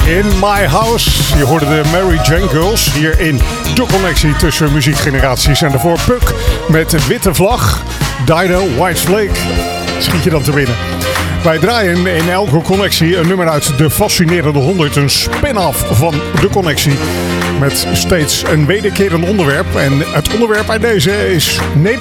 In My House. Je hoorde de Mary Jane Girls hier in de connectie tussen muziekgeneraties. En daarvoor Puck met de witte vlag. Dino White Flake. Schiet je dan te winnen. Wij draaien in elke connectie een nummer uit de Fascinerende 100. Een spin-off van de connectie. Met steeds een wederkerend onderwerp. En het onderwerp bij deze is Nederland.